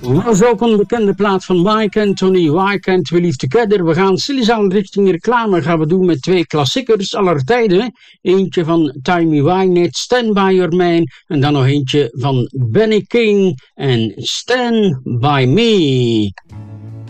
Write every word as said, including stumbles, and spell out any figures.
Was ook een bekende plaat van Mike Anthony, Why Can't We Live Together. We gaan stilizaan richting reclame, gaan we doen met twee klassiekers aller tijden. Eentje van Tammy Wynette, Stand By Your Man. En dan nog eentje van Benny King en Stand By Me.